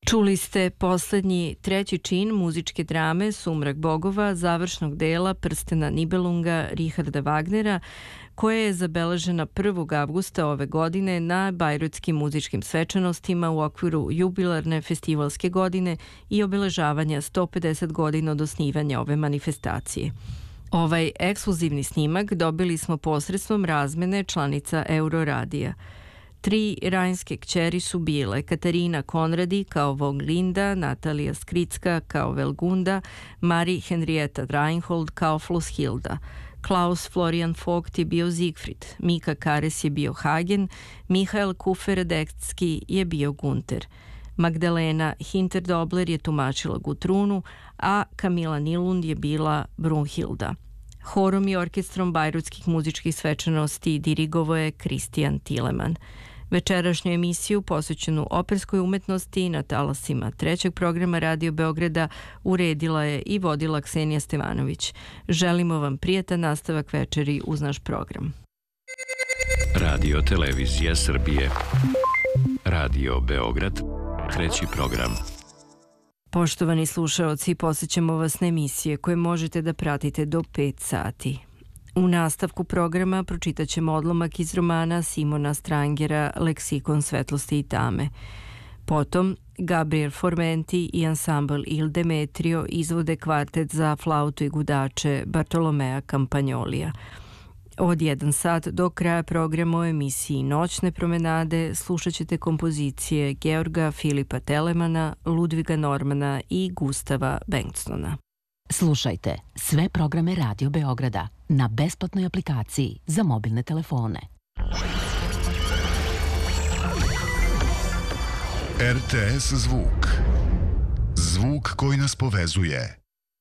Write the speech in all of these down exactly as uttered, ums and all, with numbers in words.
Čuli ste poslednji treći čin muzičke drame Sumrak bogova, završnog dela Prstena Nibelunga Richarda Wagnera, koja je zabeležena prvog avgusta ove godine na Bajrutskim muzičkim svečanostima u okviru jubilarne festivalske godine i obeležavanja sto pedeset godina od osnivanja ove manifestacije. Ovaj ekskluzivni snimak dobili smo posredstvom razmene članica Euroradija. Tri rajnske kćeri su bile Katarina Konradi kao Voglinda, Natalija Skricka kao Velgunda, Marie Henrietta Reinhold kao Floshilda. Klaus Florian Vogt je bio Siegfried, Mika Kares je bio Hagen, Mihael Kuferedecki je bio Gunter. Magdalena Hinterdobler je tumačila Gutrunu, a Kamila Nilund je bila Brunhilda. Horom i orkestrom Bajrutskih muzičkih svečanosti dirigovao je Kristijan Tileman. Večerašnju emisiju posvećenu operskoj umetnosti na talasima trećeg programa Radio Beograda uredila je i vodila Ksenija Stevanović. Želimo vam prijatan nastavak večeri uz naš program. Radio Televizija Srbije. Radio Beograd, treći program. Poštovani slušaoci, posjećamo vas na emisije koje možete da pratite do pet sati. U nastavku programa pročitat ćemo odlomak iz romana Simona Strangera Leksikon svetlosti i tame. Potom Gabriel Formenti i ansambl Il Demetrio izvode kvartet za flautu i gudače Bartolomea Campagnolija. Od jedan sat do kraja programa o emisiji Noćne promenade slušat ćete kompozicije Georga Filipa Telemana, Ludviga Normana i Gustava Bengtsona. Slušajte sve programe Radio Beograda na besplatnoj aplikaciji za mobilne telefone. R T S Zvuk. Zvuk koji nas povezuje.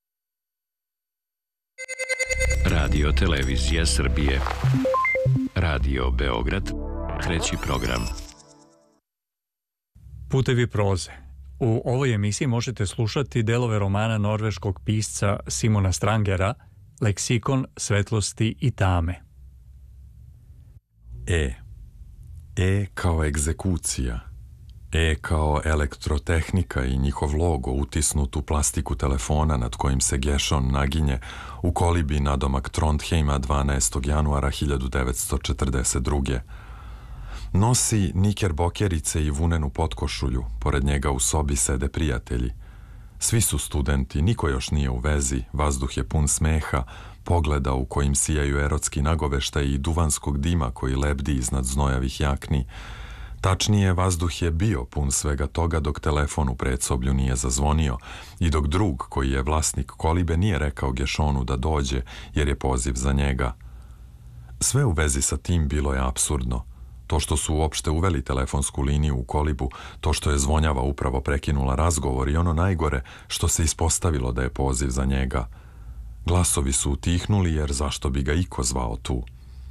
Radio Televizija Srbije. Radio Beograd, treći program. Putevi proze. U ovoj emisiji možete slušati delove romana norveškog pisca Simona Strangera Leksikon svetlosti i tame. E. E kao egzekucija. E kao elektrotehnika i njihov logo utisnut u plastiku telefona nad kojim se Gešon naginje u kolibi nadomak Trondheima dvanaestog januara hiljadu devetsto četrdeset druge. Nosi nikerbokerice i vunenu potkošulju, pored njega u sobi sede prijatelji. Svi su studenti, niko još nije u vezi, vazduh je pun smeha, pogleda u kojim sijaju erotski nagoveštaj i duvanskog dima koji lebdi iznad znojavih jakni. Tačnije, vazduh je bio pun svega toga dok telefon u predsoblju nije zazvonio i dok drug, koji je vlasnik kolibe, nije rekao Gešonu da dođe jer je poziv za njega. Sve u vezi sa tim bilo je apsurdno. To što su uopšte uveli telefonsku liniju u kolibu, to što je zvonjava upravo prekinula razgovor i ono najgore što se ispostavilo da je poziv za njega. Glasovi su utihnuli jer zašto bi ga iko zvao tu.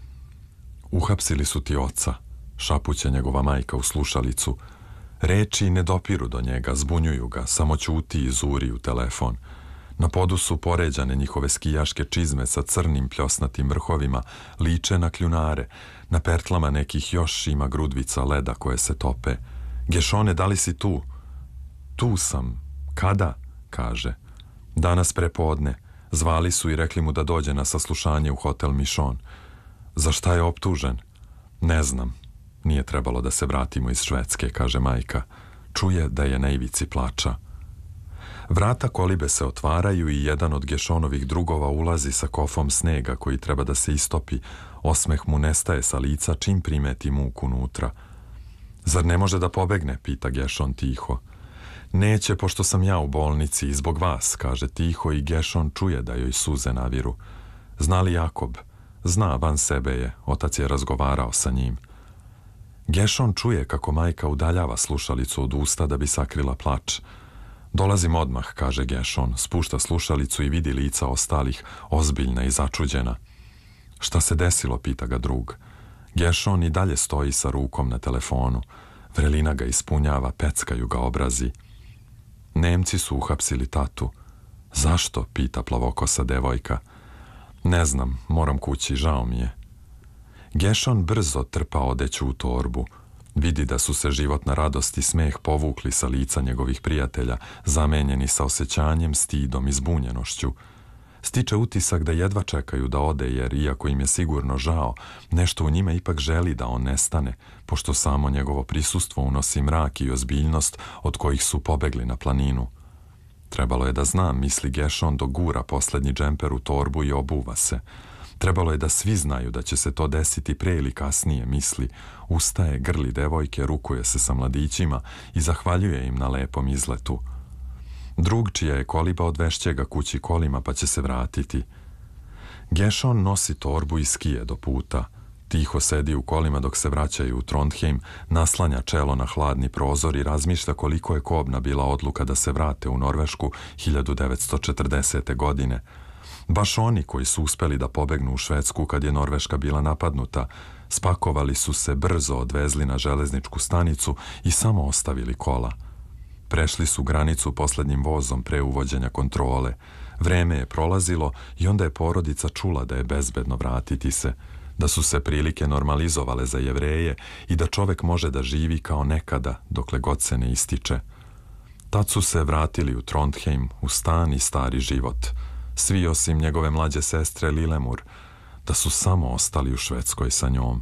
Uhapsili su ti oca, šapuće njegova majka u slušalicu. Reči ne dopiru do njega, zbunjuju ga, samo ćuti i zuri u telefon. Na podu su poređane njihove skijaške čizme sa crnim pljosnatim vrhovima, liče na kljunare. Na pertlama nekih još ima grudvica leda koje se tope. Gešone, da li si tu? Tu sam. Kada? Kaže. Danas prepodne. Zvali su i rekli mu da dođe na saslušanje u hotel Mišon. Za šta je optužen? Ne znam. Nije trebalo da se vratimo iz Švedske, kaže majka. Čuje da je na ivici plača. Vrata kolibe se otvaraju i jedan od Gešonovih drugova ulazi sa kofom snega koji treba da se istopi. Osmeh mu nestaje sa lica čim primeti muku unutra. Zar ne može da pobegne, pita Gešon tiho. Neće, pošto sam ja u bolnici i zbog vas, kaže tiho i Gešon čuje da joj suze naviru. Zna li Jakob? Zna, van sebe je, otac je razgovarao sa njim. Gešon čuje kako majka udaljava slušalicu od usta da bi sakrila plač. Dolazim odmah, kaže Gešon, spušta slušalicu i vidi lica ostalih, ozbiljna i začuđena. Šta se desilo, pita ga drug. Gešon i dalje stoji sa rukom na telefonu. Vrelina ga ispunjava, peckaju ga obrazi. Nemci su uhapsili tatu. Zašto, pita plavokosa devojka. Ne znam, moram kući, žao mi je. Gešon brzo trpa odeću u torbu. Vidi da su se životna radost i smeh povukli sa lica njegovih prijatelja, zamenjeni sa osjećanjem, stidom i zbunjenošću. Stiče utisak da jedva čekaju da ode, jer iako im je sigurno žao, nešto u njima ipak želi da on nestane, pošto samo njegovo prisustvo unosi mrak i ozbiljnost od kojih su pobegli na planinu. Trebalo je da znam, misli Gešon dok gura poslednji džemper u torbu i obuva se. Trebalo je da svi znaju da će se to desiti pre ili kasnije, misli. Ustaje, grli devojke, rukuje se sa mladićima i zahvaljuje im na lepom izletu. Drug čija je koliba odvešće ga kući kolima pa će se vratiti. Gešon nosi torbu i skije do puta. Tiho sedi u kolima dok se vraćaju u Trondheim, naslanja čelo na hladni prozor i razmišlja koliko je kobna bila odluka da se vrate u Norvešku hiljadu devetsto četrdesete. godine. Baš oni koji su uspeli da pobegnu u Švedsku kad je Norveška bila napadnuta, spakovali su se, brzo odvezli na železničku stanicu i samo ostavili kola. Prešli su granicu poslednjim vozom pre uvođenja kontrole. Vreme je prolazilo i onda je porodica čula da je bezbedno vratiti se, da su se prilike normalizovale za Jevreje i da čovek može da živi kao nekada dokle god se ne ističe. Tad su se vratili u Trondheim, u stan i stari život. Svi osim njegove mlađe sestre Lilemur, da su samo ostali u Švedskoj sa njom.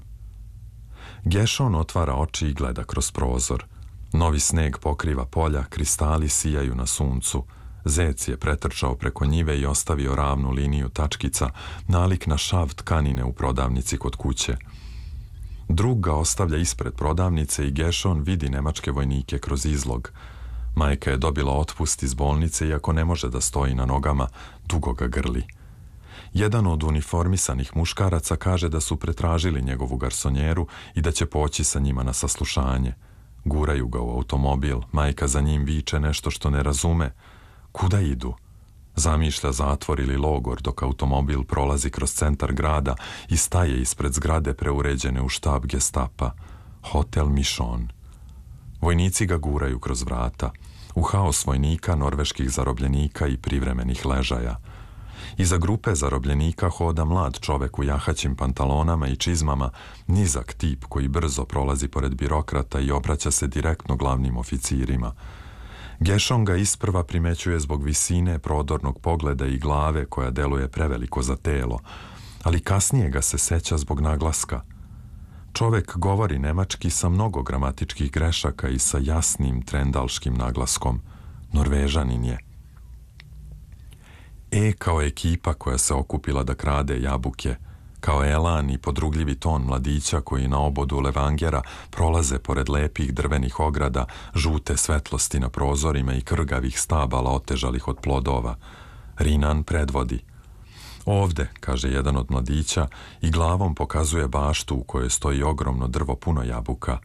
Gešon otvara oči i gleda kroz prozor. Novi sneg pokriva polja, kristali sijaju na suncu. Zec je pretrčao preko njive i ostavio ravnu liniju tačkica, nalik na šav tkanine u prodavnici kod kuće. Drug ga ostavlja ispred prodavnice i Gešon vidi nemačke vojnike kroz izlog. Majka je dobila otpust iz bolnice, iako ne može da stoji na nogama, dugo ga grli. Jedan od uniformisanih muškaraca kaže da su pretražili njegovu garsonjeru i da će poći sa njima na saslušanje. Guraju ga u automobil, majka za njim viče nešto što ne razume. Kuda idu? Zamišlja zatvor ili logor dok automobil prolazi kroz centar grada i staje ispred zgrade preuređene u štab Gestapa. Hotel Mišon. Vojnici ga guraju kroz vrata. U haos vojnika, norveških zarobljenika i privremenih ležaja. Iza grupe zarobljenika hoda mlad čovek u jahaćim pantalonama i čizmama, nizak tip koji brzo prolazi pored birokrata i obraća se direktno glavnim oficirima. Gešon ga isprva primećuje zbog visine, prodornog pogleda i glave koja deluje preveliko za telo, ali kasnije ga se seća zbog naglaska. Čovek govori nemački sa mnogo gramatičkih grešaka i sa jasnim trendalškim naglaskom. Norvežanin je. E kao ekipa koja se okupila da krade jabuke, kao elan i podrugljivi ton mladića koji na obodu Levangera prolaze pored lepih drvenih ograda, žute svetlosti na prozorima i krgavih stabala otežalih od plodova. Rinan predvodi. Ovde, kaže jedan od mladića i glavom pokazuje baštu u kojoj stoji ogromno drvo puno jabuka.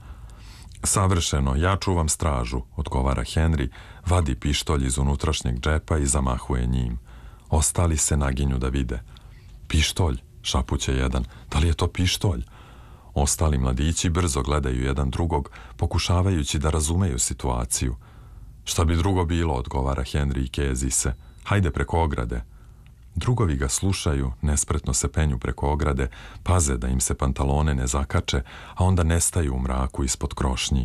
Savršeno, ja čuvam stražu, odgovara Henry, vadi pištolj iz unutrašnjeg džepa i zamahuje njim. Ostali se naginju da vide. Pištolj, šapuće jedan, da li je to pištolj? Ostali mladići brzo gledaju jedan drugog, pokušavajući da razumeju situaciju. Šta bi drugo bilo, odgovara Henry i kezi se. Hajde preko ograde. Drugovi ga slušaju, nespretno se penju preko ograde, paze da im se pantalone ne zakače, a onda nestaju u mraku ispod krošnji.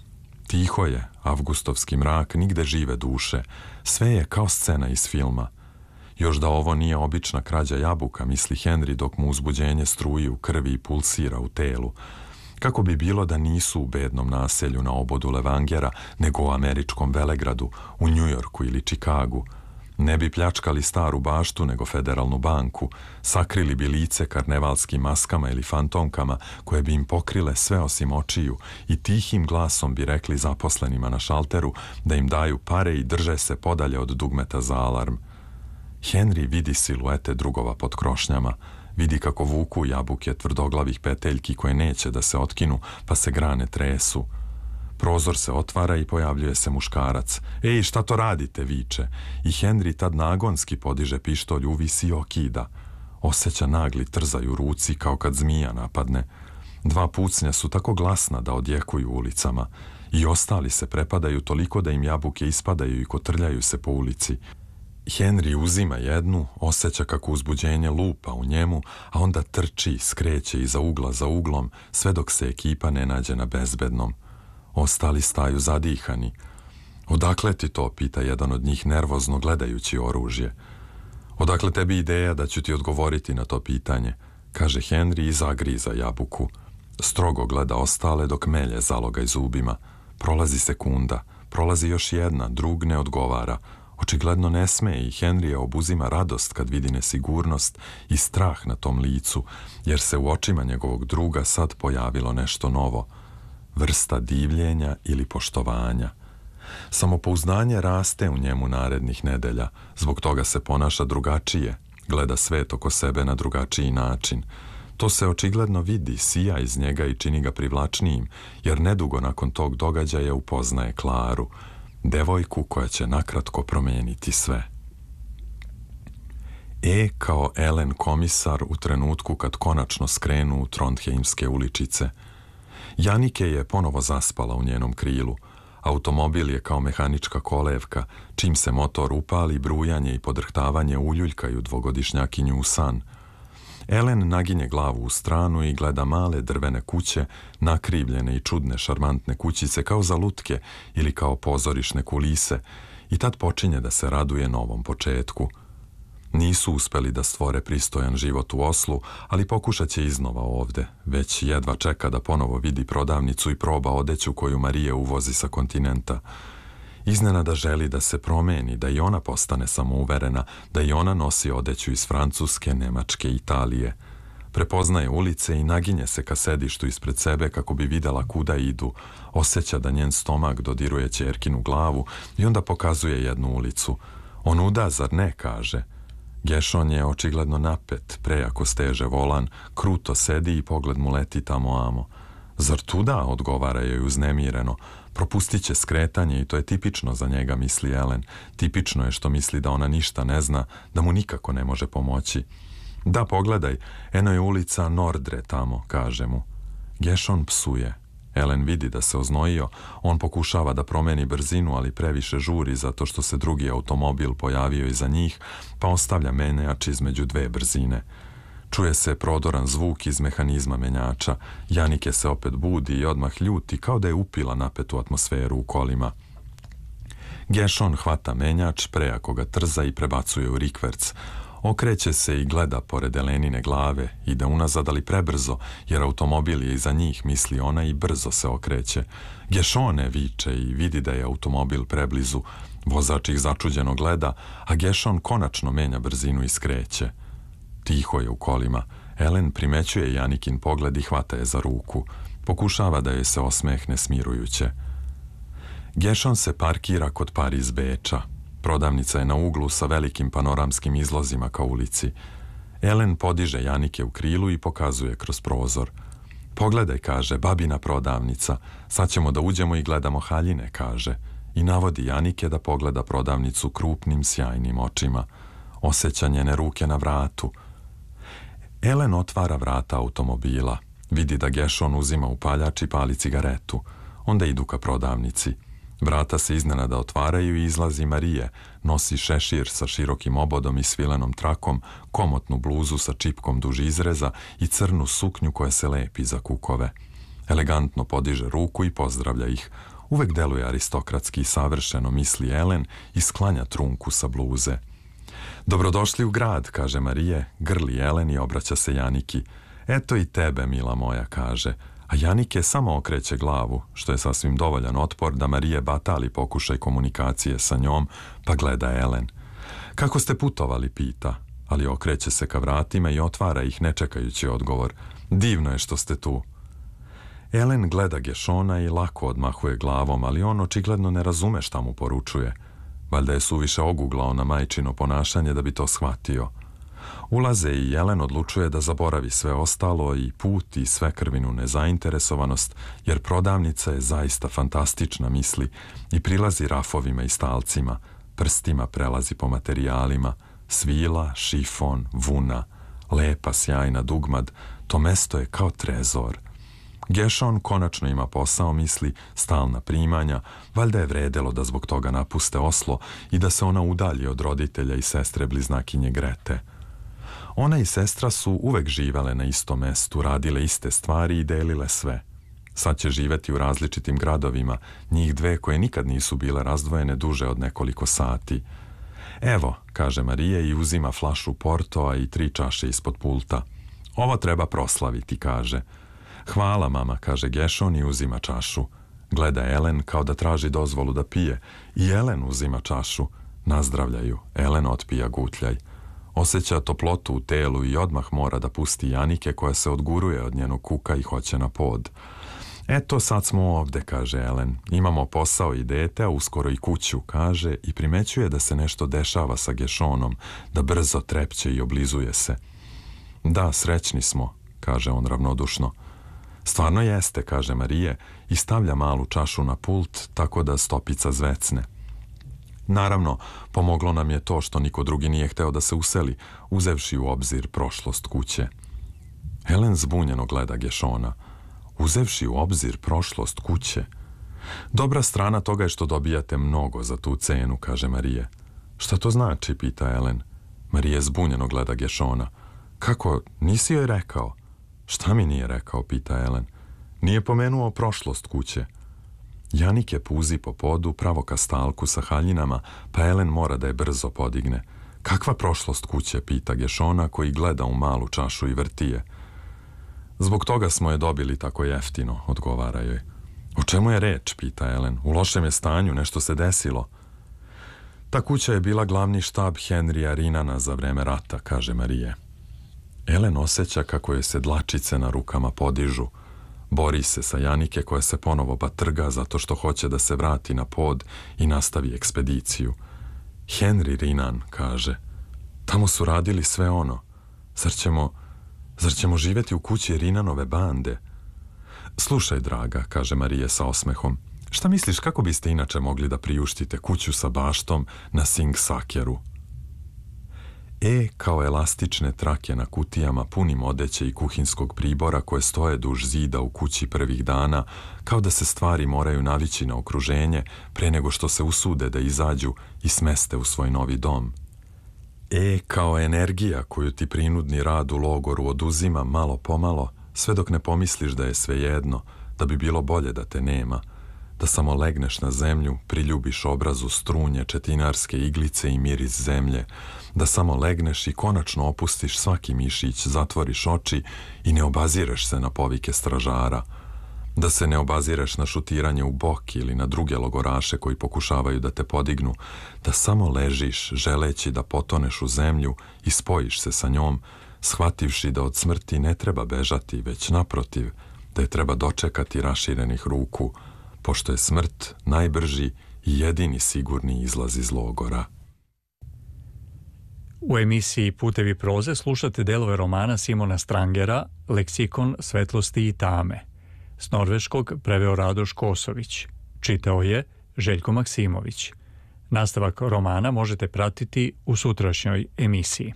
Tiho je, avgustovski mrak, nigde žive duše, sve je kao scena iz filma. Još da ovo nije obična krađa jabuka, misli Henry dok mu uzbuđenje struji u krvi i pulsira u telu. Kako bi bilo da nisu u bednom naselju na obodu Levangera, nego u američkom Velegradu, u Njujorku ili Čikagu. Ne bi pljačkali staru baštu nego federalnu banku, sakrili bi lice karnevalskim maskama ili fantomkama koje bi im pokrile sve osim očiju i tihim glasom bi rekli zaposlenima na šalteru da im daju pare i drže se podalje od dugmeta za alarm. Henry vidi siluete drugova pod krošnjama, vidi kako vuku jabuke tvrdoglavih peteljki koje neće da se otkinu pa se grane tresu. Prozor se otvara i pojavljuje se muškarac. Ej, šta to radite, viče. I Henry tad nagonski podiže pištolj, uvisi i okida. Osjeća nagli trzaj u ruci kao kad zmija napadne. Dva pucnja su tako glasna da odjekuju ulicama. I ostali se prepadaju toliko da im jabuke ispadaju i kotrljaju se po ulici. Henry uzima jednu, osjeća kako uzbuđenje lupa u njemu, a onda trči, skreće iza ugla za uglom, sve dok se ekipa ne nađe na bezbednom. Ostali staju zadihani. Odakle ti to, pita jedan od njih nervozno gledajući oružje. Odakle tebi ideja da ću ti odgovoriti na to pitanje, kaže Henry i zagriza jabuku. Strogo gleda ostale dok melje zalogaj zubima. Prolazi sekunda, prolazi još jedna, drug ne odgovara. Očigledno ne sme i Henrya obuzima radost kad vidi nesigurnost i strah na tom licu, jer se u očima njegovog druga sad pojavilo nešto novo. Vrsta divljenja ili poštovanja. Samopouzdanje raste u njemu narednih nedelja, zbog toga se ponaša drugačije, gleda svet oko sebe na drugačiji način. To se očigledno vidi, sija iz njega i čini ga privlačnijim, jer nedugo nakon tog događaja upoznaje Klaru, devojku koja će nakratko promeniti sve. E kao Ellen komisar u trenutku kad konačno skrenu u Trondheimske uličice. Janike je ponovo zaspala u njenom krilu. Automobil je kao mehanička kolevka, čim se motor upali, brujanje i podrhtavanje uljuljkaju dvogodišnjakinju u san. Ellen naginje glavu u stranu i gleda male drvene kuće, nakrivljene i čudne šarmantne kućice kao za lutke ili kao pozorišne kulise, i tad počinje da se raduje novom početku. Nisu uspeli da stvore pristojan život u Oslu, ali pokušat će iznova ovde. Već jedva čeka da ponovo vidi prodavnicu i proba odeću koju Marije uvozi sa kontinenta. Iznenada želi da se promeni, da i ona postane samouverena, da i ona nosi odeću iz Francuske, Nemačke, Italije. Prepoznaje ulice i naginje se ka sedištu ispred sebe kako bi videla kuda idu. Osjeća da njen stomak dodiruje ćerkinu glavu i onda pokazuje jednu ulicu. On uda, zar ne, kaže. Gešon je očigledno napet, prejako steže volan, kruto sedi i pogled mu leti tamo amo. Zar tuda, odgovara joj uznemireno. Propustit će skretanje i to je tipično za njega, misli Ellen. Tipično je što misli da ona ništa ne zna, da mu nikako ne može pomoći. Da, pogledaj, eno je ulica Nordre tamo, kaže mu. Gešon psuje. Ellen vidi da se oznojio, on pokušava da promeni brzinu, ali previše žuri zato što se drugi automobil pojavio iza njih, pa ostavlja menjač između dve brzine. Čuje se prodoran zvuk iz mehanizma menjača. Janike se opet budi i odmah ljuti kao da je upila napetu atmosferu u kolima. Gešon hvata menjač, prejako ga trza i prebacuje u rikverc. Okreće se i gleda pored Elenine glave, ide unazad ali prebrzo, jer automobil je iza njih, misli ona, i brzo se okreće. Gešone, viče i vidi da je automobil preblizu. Vozač ih začuđeno gleda, a Gešon konačno menja brzinu i skreće. Tiho je u kolima. Ellen primećuje Janikin pogled i hvata je za ruku. Pokušava da joj se osmehne smirujuće. Gešon se parkira kod Paris Beča. Prodavnica je na uglu sa velikim panoramskim izlozima ka ulici. Ellen podiže Janike u krilu i pokazuje kroz prozor. Pogledaj, kaže, babina prodavnica. Sad ćemo da uđemo i gledamo haljine, kaže. I navodi Janike da pogleda prodavnicu krupnim, sjajnim očima. Osjeća njene ruke na vratu. Ellen otvara vrata automobila. Vidi da Gešon uzima upaljač i pali cigaretu. Onda idu ka prodavnici. Vrata se iznenada otvaraju i izlazi Marije. Nosi šešir sa širokim obodom i svilenom trakom, komotnu bluzu sa čipkom duž izreza i crnu suknju koja se lepi za kukove. Elegantno podiže ruku i pozdravlja ih. Uvek deluje aristokratski i savršeno, misli Ellen, i sklanja trunku sa bluze. Dobrodošli u grad, kaže Marije, grli Ellen i obraća se Janiki. Eto i tebe, mila moja, kaže. A Janike samo okreće glavu, što je sasvim dovoljan otpor da Marije batali pokušaj komunikacije sa njom, pa gleda Ellen. Kako ste putovali, pita, ali okreće se ka vratima i otvara ih ne čekajući odgovor. Divno je što ste tu. Ellen gleda Gešona i lako odmahuje glavom, ali on očigledno ne razume šta mu poručuje. Valjda je suviše oguglao na majčino ponašanje da bi to shvatio. Ulaze i Ellen odlučuje da zaboravi sve ostalo, i put i svekrvinu nezainteresovanost, jer prodavnica je zaista fantastična, misli, i prilazi rafovima i stalcima, prstima prelazi po materijalima, svila, šifon, vuna, lepa sjajna dugmad, to mesto je kao trezor. Gešon konačno ima posao, misli, stalna primanja, valjda je vredelo da zbog toga napuste Oslo i da se ona udalji od roditelja i sestre bliznakinje Grete. Ona i sestra su uvek živele na istom mestu, radile iste stvari i delile sve. Sad će živeti u različitim gradovima, njih dve koje nikad nisu bile razdvojene duže od nekoliko sati. Evo, kaže Marije i uzima flašu Portoa i tri čaše ispod pulta. Ovo treba proslaviti, kaže. Hvala, mama, kaže Gešon i uzima čašu. Gleda Elen kao da traži dozvolu da pije i Elen uzima čašu. Nazdravljaju, Elen otpija gutljaj. Osjeća toplotu u telu i odmah mora da pusti Janike koja se odguruje od njenog kuka i hoće na pod. Eto, sad smo ovde, kaže Elen. Imamo posao i dete, a uskoro i kuću, kaže, i primećuje da se nešto dešava sa Gešonom, da brzo trepće i oblizuje se. Da, srećni smo, kaže on ravnodušno. Stvarno jeste, kaže Marije i stavlja malu čašu na pult tako da stopica zvecne. Naravno, pomoglo nam je to što niko drugi nije hteo da se useli, uzevši u obzir prošlost kuće. Elen zbunjeno gleda Gešona. Uzevši u obzir prošlost kuće. Dobra strana toga je što dobijate mnogo za tu cenu, kaže Marije. Šta to znači, pita Elen. Marije zbunjeno gleda Gešona. Kako, nisi joj rekao? Šta mi nije rekao, pita Elen. Nije pomenuo prošlost kuće. Janike puzi po podu pravo ka stalku sa haljinama, pa Elen mora da je brzo podigne. Kakva prošlost kuće, pita Gešona koji gleda u malu čašu i vrti je. Zbog toga smo je dobili tako jeftino, odgovara joj. O čemu je reč, pita Elen. U lošem je stanju, nešto se desilo. Ta kuća je bila glavni štab Henrija Rinana za vreme rata, kaže Marije. Elen osjeća kako joj se dlačice na rukama podižu. Bori se sa Janike koja se ponovo batrga zato što hoće da se vrati na pod i nastavi ekspediciju. Henri Rinan, kaže. Tamo su radili sve ono. Zar ćemo... Zar ćemo živjeti u kući Rinanove bande? Slušaj, draga, kaže Marije sa osmehom. Šta misliš, kako biste inače mogli da priuštite kuću sa baštom na Singsakeru? E kao elastične trake na kutijama punim odeće i kuhinskog pribora koje stoje duž zida u kući prvih dana, kao da se stvari moraju navići na okruženje pre nego što se usude da izađu i smeste u svoj novi dom. E kao energija koju ti prinudni rad u logoru oduzima malo pomalo, sve dok ne pomisliš da je svejedno, da bi bilo bolje da te nema, da samo legneš na zemlju, priljubiš obrazu strunje, četinarske iglice i miris zemlje, da samo legneš i konačno opustiš svaki mišić, zatvoriš oči i ne obazireš se na povike stražara, da se ne obazireš na šutiranje u bok ili na druge logoraše koji pokušavaju da te podignu, da samo ležiš želeći da potoneš u zemlju i spojiš se sa njom, shvativši da od smrti ne treba bežati, već naprotiv, da je treba dočekati raširenih ruku, pošto je smrt najbrži i jedini sigurni izlaz iz logora. U emisiji Putevi proze slušate delove romana Simona Strangera Leksikon svetlosti i tame. S norveškog preveo Radoš Kosović. Čitao je Željko Maksimović. Nastavak romana možete pratiti u sutrašnjoj emisiji.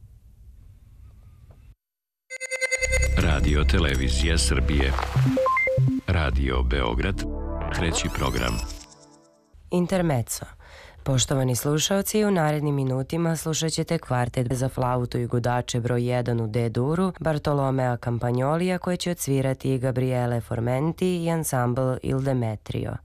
Radio Televizija Srbije. Radio Beograd. Treći program. Intermezzo. Poštovani slušalci, u narednim minutima slušat ćete kvartet za flautu i gudače broj jedan u D-duru Bartolomea Campagnolija koje će odsvirati Gabriele Formenti i ansambl Il Demetrio.